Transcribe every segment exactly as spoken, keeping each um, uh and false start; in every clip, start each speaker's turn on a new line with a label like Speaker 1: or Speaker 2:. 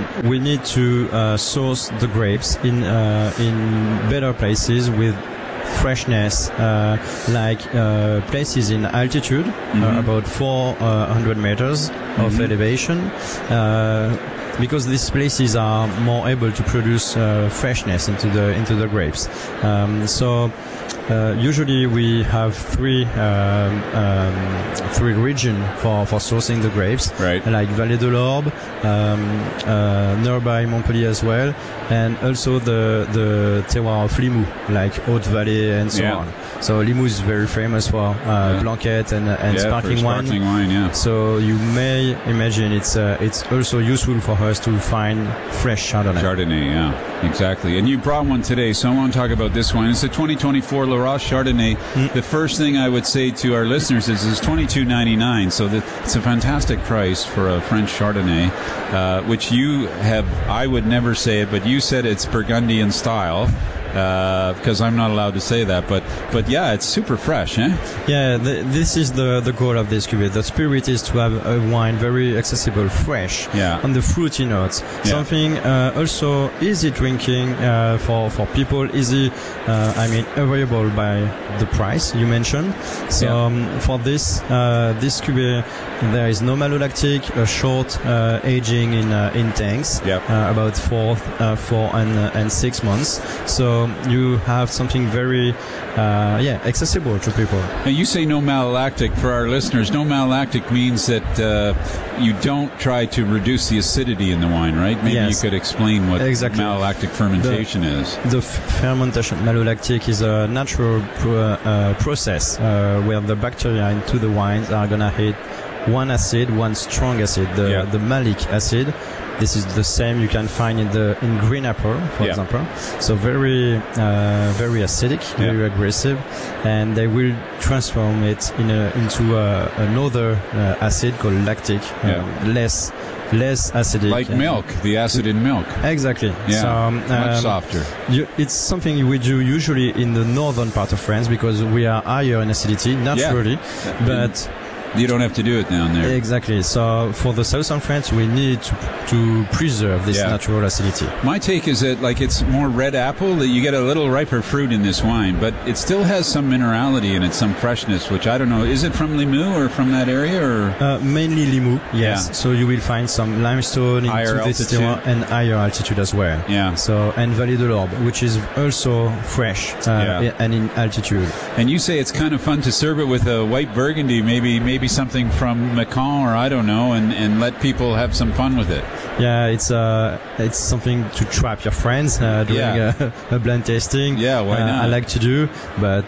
Speaker 1: we need to uh, source the grapes in uh, in better places with freshness, uh, like uh, places in altitude, mm-hmm. uh, about four hundred meters mm-hmm. of elevation, uh, because these places are more able to produce uh, freshness into the into the grapes. Um, so. Uh, usually we have three um, um, three regions for, for sourcing the grapes,
Speaker 2: right.
Speaker 1: like Vallée de l'Orbe, um, uh, nearby Montpellier as well, and also the the terroir of Limoux, like Haute-Vallée and so
Speaker 2: yeah.
Speaker 1: on. So Limoux is very famous for uh,
Speaker 2: yeah.
Speaker 1: Blanquette and, and
Speaker 2: yeah,
Speaker 1: sparkling,
Speaker 2: for sparkling wine. wine yeah.
Speaker 1: So you may imagine it's uh, it's also useful for us to find fresh Chardonnay.
Speaker 2: Chardonnay, yeah, exactly. And you brought one today, so I want to talk about this one. It's a twenty twenty-four Laroche Chardonnay. Mm. The first thing I would say to our listeners is it's twenty-two ninety-nine, so that it's a fantastic price for a French Chardonnay, uh, which you have. I would never say it, but you said it's Burgundian style. Uh, because I'm not allowed to say that, but but yeah, it's super fresh, eh?
Speaker 1: Yeah, the, this is the the goal of this cuvée. The spirit is to have a wine very accessible, fresh,
Speaker 2: yeah.
Speaker 1: on the fruity notes.
Speaker 2: Yeah.
Speaker 1: Something uh, also easy drinking uh, for for people, easy. Uh, I mean, available by the price you mentioned. So
Speaker 2: yeah.
Speaker 1: um, for this uh, this cuvée, there is no malolactic, a short uh, aging in uh, in tanks,
Speaker 2: yep.
Speaker 1: uh, about four uh, four and uh, and six months. So you have something very, uh, yeah, accessible to people.
Speaker 2: Now you say no malolactic. For our listeners, no malolactic means that uh, you don't try to reduce the acidity in the wine, right? Maybe
Speaker 1: yes.
Speaker 2: you could explain what
Speaker 1: exactly.
Speaker 2: malolactic fermentation
Speaker 1: the,
Speaker 2: is.
Speaker 1: The f- fermentation, malolactic, is a natural pro- uh, process uh, where the bacteria into the wines are gonna hit one acid, one strong acid, the,
Speaker 2: yeah.
Speaker 1: the malic acid. This is the same you can find in the in green apple, for
Speaker 2: yeah.
Speaker 1: example. So very uh, very acidic,
Speaker 2: yeah.
Speaker 1: very aggressive, and they will transform it in a, into a, another uh, acid called lactic,
Speaker 2: yeah.
Speaker 1: uh, less less acidic.
Speaker 2: Like milk, the acid in milk.
Speaker 1: Exactly.
Speaker 2: Yeah,
Speaker 1: so, um,
Speaker 2: much softer.
Speaker 1: You, it's something we do usually in the northern part of France because we are higher in acidity naturally,
Speaker 2: yeah.
Speaker 1: but.
Speaker 2: You don't have to do it down there.
Speaker 1: Exactly. So for the southern France, we need to, to preserve this
Speaker 2: yeah.
Speaker 1: natural acidity.
Speaker 2: My take is that like it's more red apple, that you get a little riper fruit in this wine, but it still has some minerality in it, some freshness, which I don't know. Is it from Limoux or from that area? Or
Speaker 1: uh, mainly Limoux, yes.
Speaker 2: Yeah.
Speaker 1: So you will find some limestone
Speaker 2: higher
Speaker 1: into this
Speaker 2: altitude.
Speaker 1: and higher altitude as well.
Speaker 2: Yeah.
Speaker 1: So and Vallée de l'Orbe, which is also fresh uh,
Speaker 2: yeah.
Speaker 1: and in altitude.
Speaker 2: And you say it's kind of fun to serve it with a white Burgundy, maybe maybe something from Macon or I don't know, and, and let people have some fun with it.
Speaker 1: Yeah, it's uh, it's something to trap your friends uh, during
Speaker 2: yeah.
Speaker 1: a, a blind tasting.
Speaker 2: Yeah, why
Speaker 1: uh,
Speaker 2: not?
Speaker 1: I like to do, but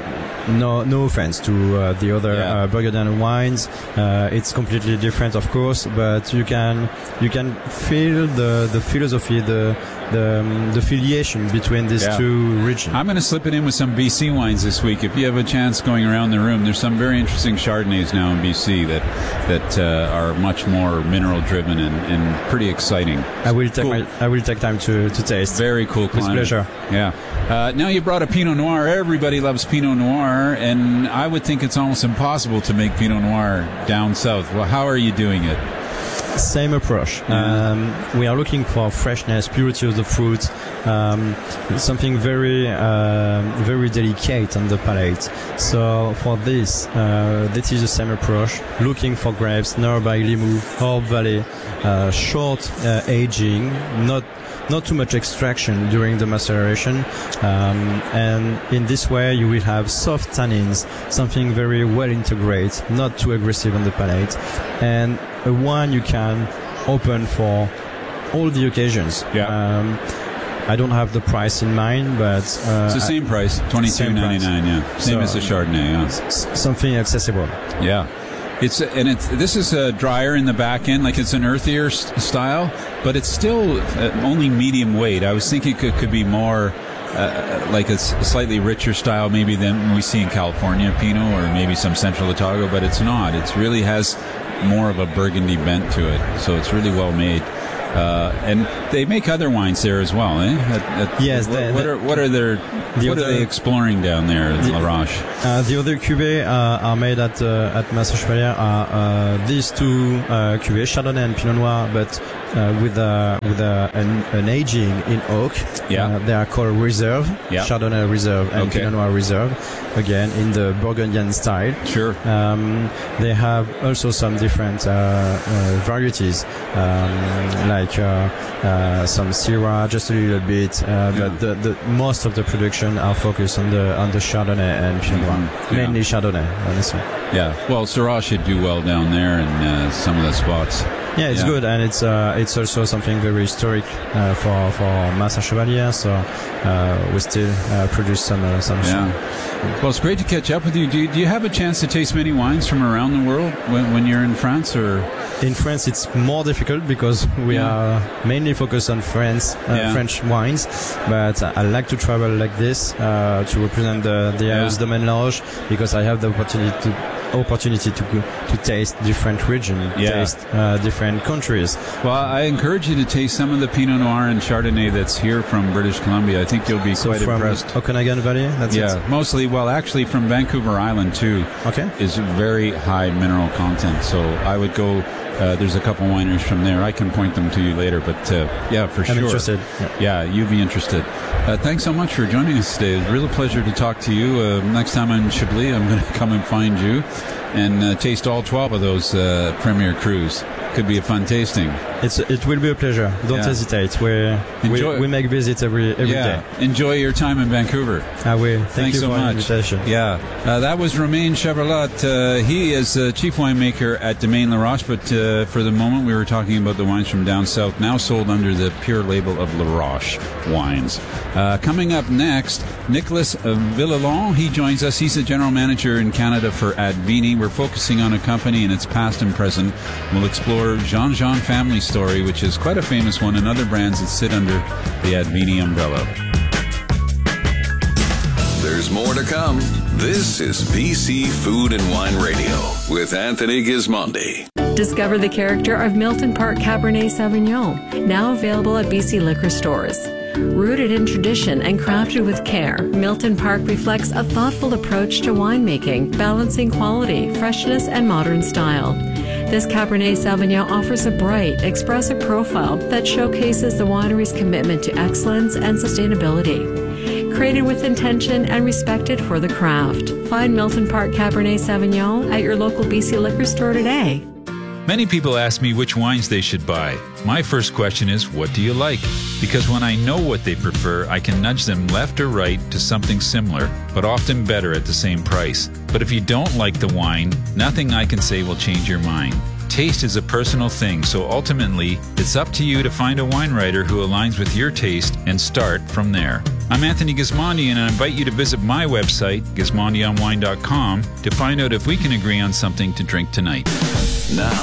Speaker 1: no no offense to uh, the other
Speaker 2: yeah.
Speaker 1: uh, Burgundian wines. Uh, it's completely different, of course, but you can you can feel the the philosophy, the the, um, the affiliation between these
Speaker 2: yeah.
Speaker 1: two regions.
Speaker 2: I'm going to slip it in with some B C wines this week. If you have a chance going around the room, there's some very interesting Chardonnays now in B C that that uh, are much more mineral driven and, and pretty exciting.
Speaker 1: I will take
Speaker 2: cool.
Speaker 1: my, I will take time to, to taste.
Speaker 2: Very cool
Speaker 1: With
Speaker 2: climate.
Speaker 1: pleasure.
Speaker 2: Yeah. Uh, now you brought a Pinot Noir. Everybody loves Pinot Noir, and I would think it's almost impossible to make Pinot Noir down south. Well, how are you doing it?
Speaker 1: Same approach.
Speaker 2: Yeah.
Speaker 1: Um, we are looking for freshness, purity of the fruit, um, something very, uh, very delicate on the palate. So for this, uh, this is the same approach. Looking for grapes nearby Limoux, Haute-Vallée, uh, short uh, aging, not not too much extraction during the maceration, um, and in this way you will have soft tannins, something very well integrated, not too aggressive on the palate, and a wine you can open for all the occasions.
Speaker 2: Yeah.
Speaker 1: Um, I don't have the price in mind, but uh,
Speaker 2: it's the same price, twenty-two ninety-nine. Yeah, same
Speaker 1: So,
Speaker 2: as the Chardonnay. Yeah.
Speaker 1: s- something accessible.
Speaker 2: Yeah. It's and it's this is a drier in the back end, like it's an earthier s- style, but it's still uh, only medium weight. I was thinking it could, could be more uh, like a s- slightly richer style, maybe than we see in California Pinot or maybe some Central Otago, but it's not. It really has more of a Burgundy bent to it, so it's really well made. Uh, and they make other wines there as well, eh? At, at,
Speaker 1: yes.
Speaker 2: What,
Speaker 1: the,
Speaker 2: what are what are their
Speaker 1: the
Speaker 2: what
Speaker 1: other,
Speaker 2: are they exploring down there at
Speaker 1: the,
Speaker 2: La Roche?
Speaker 1: Uh, the other cuvées uh, are made at uh, at Massa Chevalier are uh, these two uh, cuvées, Chardonnay and Pinot Noir, but uh, with a with a, an, an aging in oak.
Speaker 2: Yeah.
Speaker 1: Uh, they are called Reserve,
Speaker 2: yeah.
Speaker 1: Chardonnay Reserve and
Speaker 2: okay.
Speaker 1: Pinot Noir Reserve, again in the Burgundian style.
Speaker 2: Sure.
Speaker 1: Um, they have also some different uh, uh, varieties, um, like uh, uh, some Syrah, just a little bit. Uh,
Speaker 2: yeah.
Speaker 1: But the, the most of the production are focused on the on the Chardonnay and Pinot Noir,
Speaker 2: mm-hmm. yeah.
Speaker 1: mainly Chardonnay, honestly.
Speaker 2: Yeah. Well, Syrah should do well down there in uh, some of the spots.
Speaker 1: Yeah, it's
Speaker 2: yeah.
Speaker 1: good, and it's uh, it's also something very historic uh, for for Massa Chevalier. So uh, we still uh, produce some uh, some.
Speaker 2: Yeah. Well, it's great to catch up with you. Do, you. do you have a chance to taste many wines from around the world when, when you're in France, or?
Speaker 1: In France, it's more difficult because we
Speaker 2: yeah.
Speaker 1: are mainly focused on France, uh,
Speaker 2: yeah.
Speaker 1: French wines. But I like to travel like this uh, to represent the the
Speaker 2: yeah.
Speaker 1: House Domaine La Roche, because I have the opportunity to opportunity to to taste different regions,
Speaker 2: yeah.
Speaker 1: taste uh, different countries.
Speaker 2: Well, I encourage you to taste some of the Pinot Noir and Chardonnay that's here from British Columbia. I think you'll be
Speaker 1: so
Speaker 2: quite
Speaker 1: from
Speaker 2: impressed.
Speaker 1: Okanagan Valley, that's
Speaker 2: yeah,
Speaker 1: it.
Speaker 2: mostly. Well, actually, from Vancouver Island too.
Speaker 1: Okay.
Speaker 2: Is very high mineral content. So I would go. Uh, there's a couple wineries from there. I can point them to you later, but uh, yeah, for
Speaker 1: I'm
Speaker 2: sure.
Speaker 1: I'm interested.
Speaker 2: Yeah. yeah, you'd be interested. Uh, thanks so much for joining us today. It's a real pleasure to talk to you. Uh, next time I'm in Chablis, I'm going to come and find you and uh, taste all twelve of those uh, Premier Crus. Could be a fun tasting.
Speaker 1: It's it will be a pleasure. Don't
Speaker 2: yeah.
Speaker 1: hesitate. We we we make visits every every
Speaker 2: yeah.
Speaker 1: day.
Speaker 2: Enjoy your time in Vancouver.
Speaker 1: I will. Thank
Speaker 2: Thanks
Speaker 1: you
Speaker 2: so
Speaker 1: for
Speaker 2: much.
Speaker 1: the invitation.
Speaker 2: Yeah, uh, that was Romain Chevrolet. Uh, he is uh, chief winemaker at Domaine La Roche, but uh, for the moment we were talking about the wines from down south, now sold under the pure label of La Roche Wines. Uh, coming up next, Nicolas Villalon. He joins us. He's the general manager in Canada for Advini. We're focusing on a company and its past and present. We'll explore Jean Jean family story, which is quite a famous one, and other brands that sit under the Advini umbrella.
Speaker 3: There's more to come. This is B C Food and Wine Radio with Anthony Gismondi.
Speaker 4: Discover the character of Milton Park Cabernet Sauvignon, now available at B C liquor stores. Rooted in tradition and crafted with care, Milton Park reflects a thoughtful approach to winemaking, balancing quality, freshness, and modern style. This Cabernet Sauvignon offers a bright, expressive profile that showcases the winery's commitment to excellence and sustainability. Created with intention and respected for the craft. Find Milton Park Cabernet Sauvignon at your local B C liquor store today.
Speaker 2: Many people ask me which wines they should buy. My first question is, what do you like? Because when I know what they prefer, I can nudge them left or right to something similar, but often better at the same price. But if you don't like the wine, nothing I can say will change your mind. Taste is a personal thing, so ultimately, it's up to you to find a wine writer who aligns with your taste and start from there. I'm Anthony Gismondi, and I invite you to visit my website, gismondi on wine dot com, to find out if we can agree on something to drink tonight.
Speaker 3: Now,